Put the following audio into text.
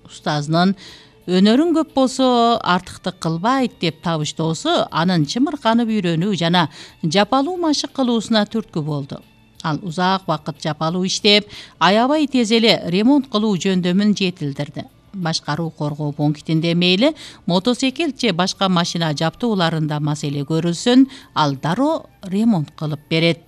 устазынын өнөрүң көп болсо артыктык кылбайт деп табыштоосу анын чымырканып үйрөнүү жана жапалуу машык кылуусуна түрткү болду. Ал узак убакыт жапалуу иштеп, аябай тез эле ремонт кылуу жөндөмүн жетилдирди. Башкаруу коргоо пунктинде мейли мотоцикл же башка машина жабдууларында маселе көрүлсүн, ал дароо ремонт кылып берет.